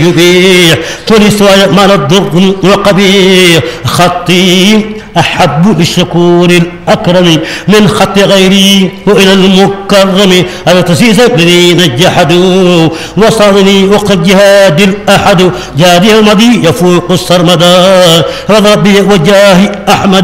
يبيح تونس مال الضر وقبيح خطي أحب بالشكور الأكرم من خط غيري وإلى المكرم أنا تسيس الذين جحدوا وصارني وقد جهاد الأحد جادي المضي يفوق السرمدا رضى بي وجاه أحمد